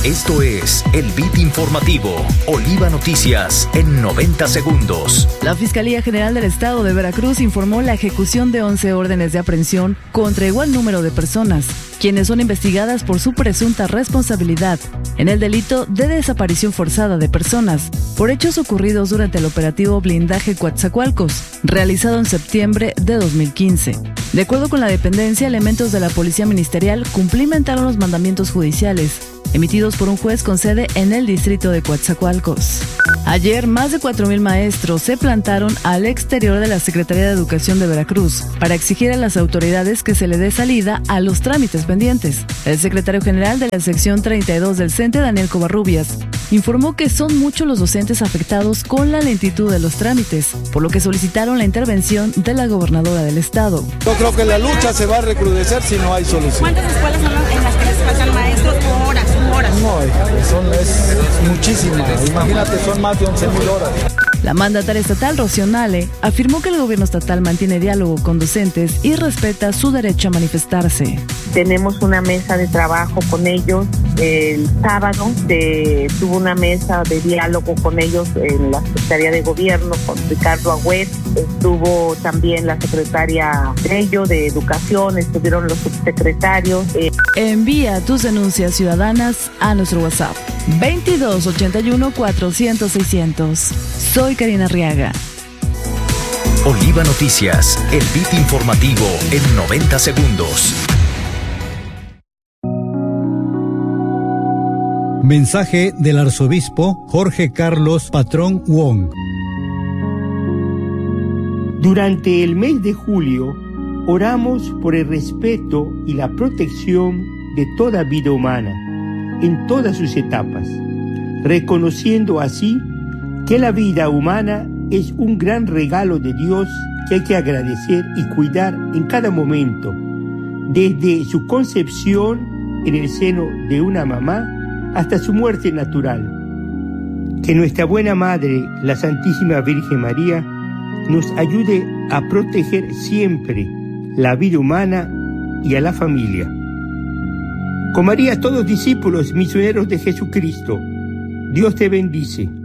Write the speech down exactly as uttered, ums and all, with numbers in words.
Esto es el Beat Informativo, Oliva Noticias en noventa segundos. La Fiscalía General del Estado de Veracruz informó la ejecución de once órdenes de aprehensión contra igual número de personas, quienes son investigadas por su presunta responsabilidad en el delito de desaparición forzada de personas, por hechos ocurridos durante el operativo Blindaje Coatzacoalcos, realizado en septiembre de dos mil quince. De acuerdo con la dependencia, elementos de la Policía Ministerial cumplimentaron los mandamientos judiciales emitidos por un juez con sede en el distrito de Coatzacoalcos. Ayer, más de cuatro mil maestros se plantaron al exterior de la Secretaría de Educación de Veracruz para exigir a las autoridades que se le dé salida a los trámites pendientes. El secretario general de la sección treinta y dos del CENTE, Daniel Covarrubias, informó que son muchos los docentes afectados con la lentitud de los trámites, por lo que solicitaron la intervención de la gobernadora del estado. Yo creo que la lucha se va a recrudecer si no hay solución. ¿Cuántas escuelas son en las que les faltan maestros? Horas, horas. No, son, es muchísimas. Imagínate, son más de once mil horas. La mandataria estatal, Rocío Nale, afirmó que el gobierno estatal mantiene diálogo con docentes y respeta su derecho a manifestarse. Tenemos una mesa de trabajo con ellos. El sábado se tuvo una mesa de diálogo con ellos en la Secretaría de Gobierno con Ricardo Agüed. Estuvo también la secretaria de ello, de Educación, estuvieron los subsecretarios. Eh. Envía tus denuncias ciudadanas a nuestro WhatsApp veintidós ochenta y uno cuatrocientos seiscientos. Soy Karina Arriaga. Oliva Noticias, el Beat Informativo en noventa segundos. Mensaje del arzobispo Jorge Carlos Patrón Wong. Durante el mes de julio, oramos por el respeto y la protección de toda vida humana, en todas sus etapas, reconociendo así que la vida humana es un gran regalo de Dios que hay que agradecer y cuidar en cada momento, desde su concepción en el seno de una mamá hasta su muerte natural. Que nuestra buena Madre, la Santísima Virgen María, nos ayude a proteger siempre la vida humana y a la familia. Con María, todos discípulos misioneros de Jesucristo, Dios te bendice.